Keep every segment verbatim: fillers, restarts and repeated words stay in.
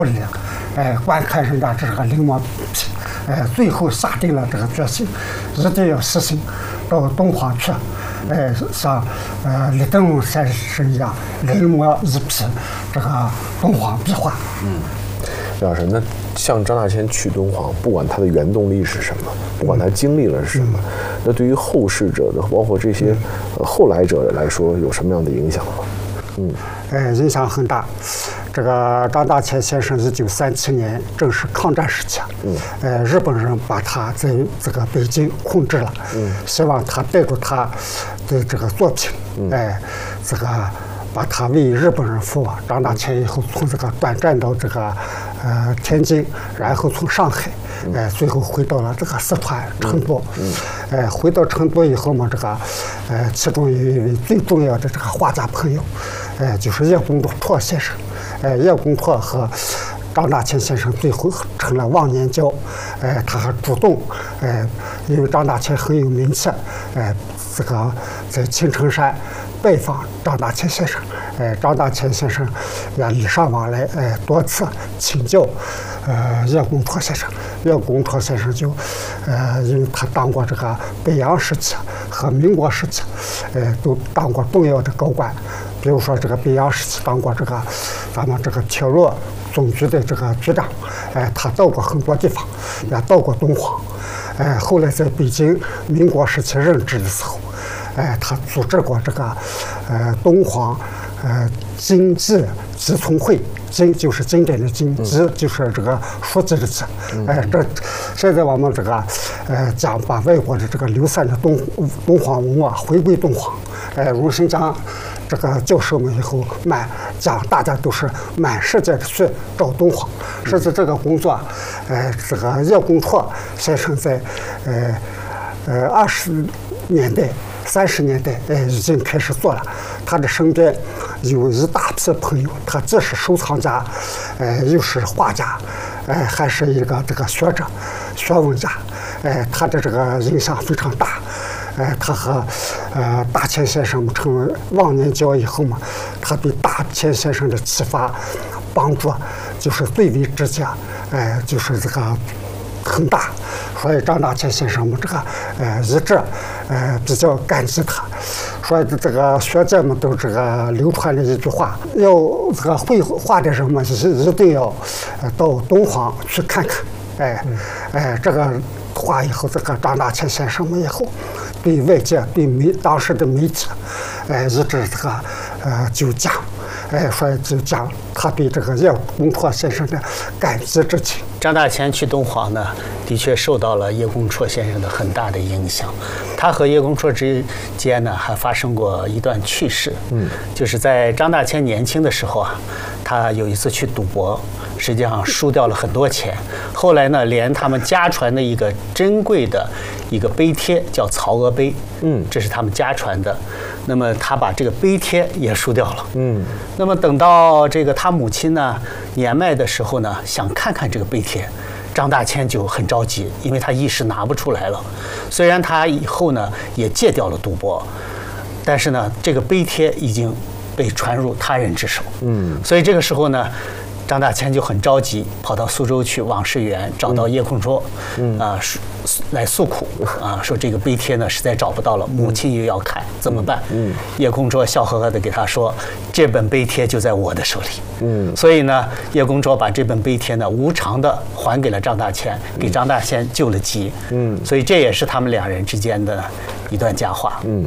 力量，哎，观看人家这个流氓批，哎，最后下定了这个决心，一定要实行到东皇去，哎，像呃李登荣先生一样，临摹一批这个东皇壁画。 嗯，李老师，那像张大千去敦煌，不管他的原动力是什么，不管他经历了什么，嗯、那对于后世者的，包括这些、呃、后来者来说，有什么样的影响吗？ 嗯，哎，影响很大。这个张大千先生一九三七年正是抗战时期，嗯，呃，日本人把他在这个北京控制了，嗯，希望他带着他的这个作品，嗯、哎，这个把他为日本人服务。张大千以后从这个短暂到这个呃天津，然后从上海，哎、呃，最后回到了这个四川成都，嗯，哎、呃，回到成都以后嘛，这个呃，其中有一位最重要的这个画家朋友，哎、呃，就是叶公绰先生。哎，叶公绰和张大千先生最后成了忘年交。哎，他还主动，哎，因为张大千很有名气，哎，这个在青城山拜访张大千先生。哎，张大千先生也礼尚往来，哎，多次请教，呃，叶公绰先生。叶公绰先生就，呃，因为他当过这个北洋时期和民国时期，呃，都当过重要的高官。比如说这个北洋时期当过这个咱们这个铁路总局的这个局长，哎，他到过很多地方，也到过敦煌，哎，后来在北京民国时期任职的时候，哎，他组织过这个呃敦煌呃经济集从会，经就是经典的经，集就是这个书记的集，哎，这现在我们这个呃讲把外国的这个流散的敦敦煌文化回归敦煌，哎，荣兴江这个教授们以后满讲，大家都是满世界的去找敦煌。实际这个工作，呃，这个叶公绰先生在呃呃二十年代、三十年代，呃，已经开始做了。他的身边有一大批朋友，他既是收藏家，呃，又是画家，呃，还是一个这个学者、学问家，呃，他的这个影响非常大。哎，他和呃大千先生成为忘年交以后嘛，他对大千先生的启发、帮助就是最为直接，哎，就是这个很大。所以张大千先生们这个呃一直呃比较感激他。所以这个学界们都这个流传的一句话：要这个绘画的人们一一定要到敦煌去看看。哎，哎，这个话以后，这个张大千先生们以后，对外界、对媒当时的媒体，哎，一直这个呃就讲，哎，所以就讲他对这个叶公绰先生的感激之情。 张大千去敦煌呢，的确受到了叶公绰先生的很大的影响。他和叶公绰之间呢，还发生过一段趣事。嗯，就是在张大千年轻的时候啊，他有一次去赌博，实际上输掉了很多钱。后来呢，连他们家传的一个珍贵的一个碑帖叫曹娥碑，嗯，这是他们家传的。那么他把这个碑帖也输掉了。嗯，那么等到这个他母亲呢年迈的时候呢，想看看这个碑帖，张大千就很着急，因为他一时拿不出来了。虽然他以后呢也戒掉了赌博，但是呢这个碑帖已经被传入他人之手。嗯，所以这个时候呢，张大千就很着急，跑到苏州去往事园找到叶公绰，嗯啊、呃、来诉苦啊，说这个碑帖呢实在找不到了，母亲又要看，怎么办？嗯，叶公绰笑呵呵的给他说，这本碑帖就在我的手里。嗯，所以呢，叶公绰把这本碑帖呢无偿的还给了张大千，给张大千救了急。嗯，所以这也是他们两人之间的一段佳话。嗯。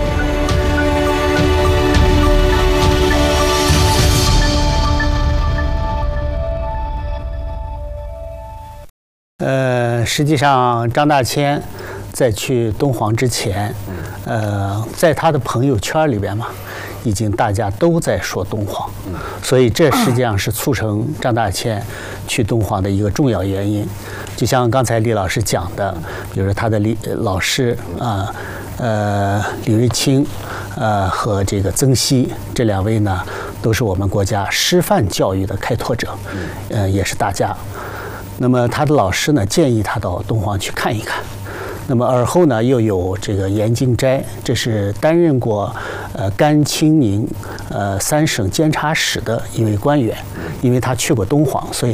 呃，实际上张大千在去敦煌之前，呃，在他的朋友圈里边嘛，已经大家都在说敦煌，所以这实际上是促成张大千去敦煌的一个重要原因。就像刚才李老师讲的，比如说他的李老师啊，呃，李瑞清，呃，和这个曾希这两位呢，都是我们国家师范教育的开拓者，呃，也是大家。那么他的老师呢，建议他到敦煌去看一看。那么而后呢，又有这个严敬斋，这是担任过呃甘青宁呃三省监察使的一位官员，因为他去过敦煌，所以